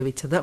വെച്ചത്.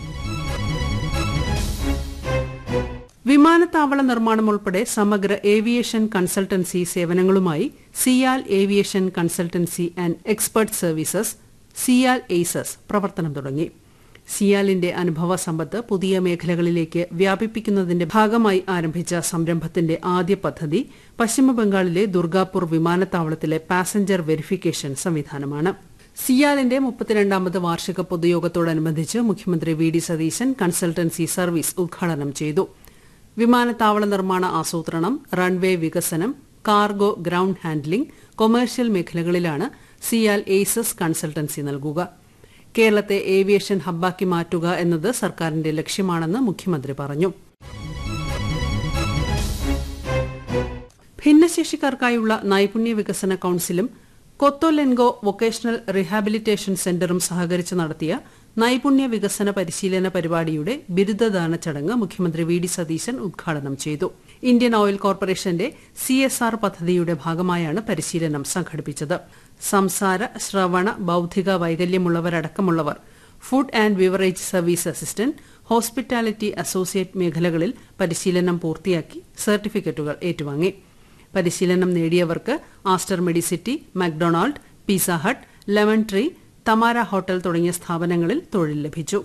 വിമാനത്താവള നിർമ്മാണം ഉൾപ്പെടെ സമഗ്ര aviation consultancy സേവനങ്ങളുമായി CIAL aviation consultancy and expert services CIAL aces പ്രവർത്തനം തുടങ്ങി. സിയാലിന്റെ അനുഭവ സമ്പത്ത് പുതിയ മേഖലകളിലേക്ക് വ്യാപിപ്പിക്കുന്നതിന്റെ ഭാഗമായി ആരംഭിച്ച സംരംഭത്തിന്റെ ആദ്യ പദ്ധതി പശ്ചിമബംഗാളിലെ ദുർഗാപൂർ വിമാനത്താവളത്തിലെ പാസഞ്ചർ വെരിഫിക്കേഷൻ സംവിധാനമാണ്. സിയാലിന്റെ 32ാമത് വാർഷിക പൊതുയോഗത്തോടനുബന്ധിച്ച് മുഖ്യമന്ത്രി V D Satheesan consultancy service ഉദ്ഘാടനം ചെയ്തു. വിമാനത്താവള നിർമ്മാണ ആസൂത്രണം, റൺവേ വികസനം, കാർഗോ ഗ്രൌണ്ട് ഹാൻഡ്ലിംഗ്, കൊമേഴ്ഷ്യൽ മേഖലകളിലാണ് സിയാൽ എയ്സസ് കൺസൾട്ടൻസി നൽകുക. കേരളത്തെ ഏവിയേഷൻ ഹബ്ബാക്കി മാറ്റുക എന്നത് സർക്കാരിന്റെ ലക്ഷ്യമാണെന്ന് മുഖ്യമന്ത്രി പറഞ്ഞു. ഭിന്നശേഷിക്കാർക്കായുള്ള നൈപുണ്യ വികസന കൌൺസിലും കൊത്തോലെൻഗോ വൊക്കേഷണൽ റീഹാബിലിറ്റേഷൻ സെന്ററും സഹകരിച്ച് നടത്തിയ നൈപുണ്യ വികസന പരിശീലന പരിപാടിയുടെ ബിരുദദാന ചടങ്ങ് മുഖ്യമന്ത്രി വി ഡി സതീശൻ ഉദ്ഘാടനം ചെയ്തു. ഇന്ത്യൻ ഓയിൽ കോർപ്പറേഷന്റെ CSR പദ്ധതിയുടെ ഭാഗമായാണ് പരിശീലനം സംഘടിപ്പിച്ചത്. സംസാര, ശ്രവണ, ബൌദ്ധിക വൈകല്യമുള്ളവരടക്കമുള്ളവർ food and beverage service assistant, hospitality associate മേഖലകളിൽ പരിശീലനം പൂർത്തിയാക്കി സർട്ടിഫിക്കറ്റുകൾ ഏറ്റുവാങ്ങി. പരിശീലനം നേടിയവർക്ക് Aster Medicity, McDonald, pizza hut, lemon tree, തമാര hotel തുടങ്ങിയ സ്ഥാപനങ്ങളിൽ തൊഴിൽ ലഭിച്ചു.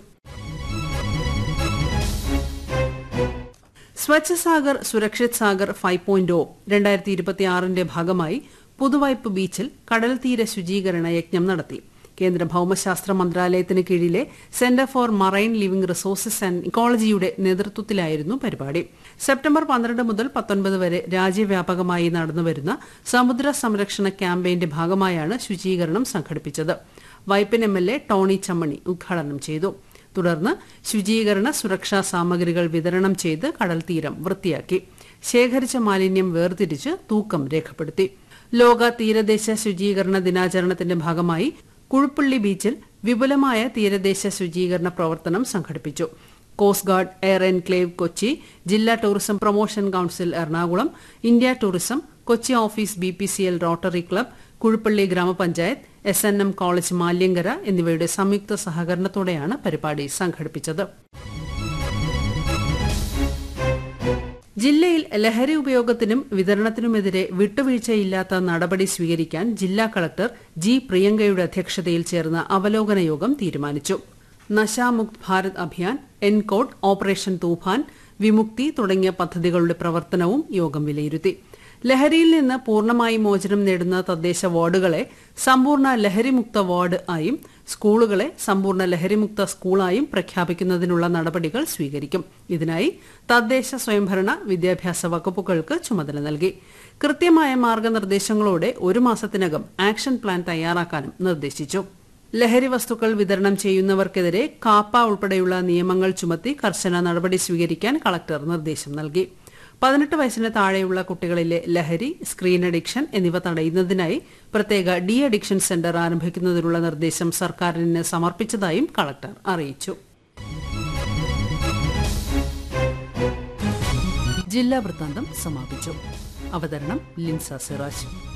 സ്വച്ഛ് സാഗർ സുരക്ഷിത് സാഗർ 5.0 2026ന്റെ ഭാഗമായി പുതുവൈപ്പ് ബീച്ചിൽ കടൽത്തീര ശുചീകരണ യജ്ഞം നടത്തി. കേന്ദ്ര ഭൌമശാസ്ത്ര മന്ത്രാലയത്തിന് കീഴിലെ centre for marine living resources and ഇക്കോളജിയുടെ നേതൃത്വത്തിലായിരുന്നു പരിപാടി. സെപ്റ്റംബർ 12 മുതൽ 19 വരെ രാജ്യവ്യാപകമായി നടന്നുവരുന്ന സമുദ്ര സംരക്ഷണ ക്യാമ്പയിന്റെ ഭാഗമായാണ് ശുചീകരണം സംഘടിപ്പിച്ചത്. വൈപ്പിൻ MLA ടോണി ചമ്മണി ഉദ്ഘാടനം ചെയ്തു. തുടർന്ന് ശുചീകരണ സുരക്ഷാ സാമഗ്രികൾ വിതരണം ചെയ്ത് കടൽത്തീരം വൃത്തിയാക്കി. ശേഖരിച്ച മാലിന്യം വേർതിരിച്ച് തൂക്കം രേഖപ്പെടുത്തി. ലോക തീരദേശ ശുചീകരണ ദിനാചരണത്തിന്റെ ഭാഗമായി കുഴുപ്പള്ളി ബീച്ചിൽ വിപുലമായ തീരദേശ ശുചീകരണ പ്രവർത്തനം സംഘടിപ്പിച്ചു. Coast guard air enclave Kochi, ജില്ലാ tourism promotion council Ernakulam, India tourism, Kochi office BPCL rotary club, Kuzhuppilly ഗ്രാമപഞ്ചായത്ത്, SNM കോളേജ് മാല്യങ്കര എന്നിവയുടെ സംയുക്ത സഹകരണത്തോടെയാണ് പരിപാടി സംഘടിപ്പിച്ചത്. ജില്ലയിൽ ലഹരി ഉപയോഗത്തിനും വിതരണത്തിനുമെതിരെ വിട്ടുവീഴ്ചയില്ലാത്ത നടപടി സ്വീകരിക്കാൻ ജില്ലാ കളക്ടർ G. പ്രിയങ്കയുടെ അധ്യക്ഷതയിൽ ചേർന്ന അവലോകന യോഗം തീരുമാനിച്ചു. നശാമുക്ത് ഭാരത് അഭിയാൻ, എൻകോഡ്, ഓപ്പറേഷൻ തൂഫാൻ, വിമുക്തി തുടങ്ങിയ പദ്ധതികളുടെ പ്രവർത്തനവും യോഗം വിലയിരുത്തി. ലഹരിയിൽ നിന്ന് പൂർണ്ണമായി മോചനം നേടുന്ന തദ്ദേശ വാർഡുകളെ സമ്പൂർണ്ണ ലഹരിമുക്ത വാർഡ് ആയും സ്കൂളുകളെ സമ്പൂർണ്ണ ലഹരിമുക്ത സ്കൂളായും പ്രഖ്യാപിക്കുന്നതിനുള്ള നടപടികൾ സ്വീകരിക്കും. ഇതിനായി തദ്ദേശ സ്വയംഭരണ വിദ്യാഭ്യാസ വകുപ്പുകൾക്ക് ചുമതല നൽകി. കൃത്യമായ മാർഗനിർദ്ദേശങ്ങളോടെ 1 മാസത്തിനകം ആക്ഷൻ പ്ലാൻ തയ്യാറാക്കാനും നിർദ്ദേശിച്ചു. ലഹരി വസ്തുക്കൾ വിതരണം ചെയ്യുന്നവർക്കെതിരെ കാപ്പ ഉൾപ്പെടെയുള്ള നിയമങ്ങൾ ചുമത്തി കർശന നടപടി സ്വീകരിക്കാൻ കളക്ടർ നിർദ്ദേശം നൽകി. 18 വയസ്സിന് താഴെയുള്ള കുട്ടികളിലെ ലഹരി, സ്ക്രീൻ അഡിക്ഷൻ എന്നിവ തടയുന്നതിനായി പ്രത്യേക ഡി അഡിക്ഷൻ സെന്റർ ആരംഭിക്കുന്നതിനുള്ള നിർദ്ദേശം സർക്കാരിന് സമർപ്പിച്ചതായും കളക്ടർ അറിയിച്ചു. ജില്ലാ വൃത്താന്തം സമാപിച്ചു. അവതരണം ലിൻസ സിറാജ്.